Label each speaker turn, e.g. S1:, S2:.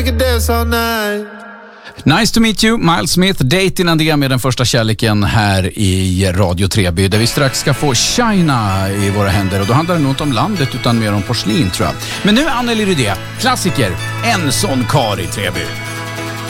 S1: Nice to meet you, Miles Smith, Date innan det med den första kärleken här i Radio Treby, där vi strax ska få China i våra händer, och då handlar det nog inte om landet utan mer om porslin, tror jag. Men nu Anneli Rydé, klassiker, En sån kar i Treby.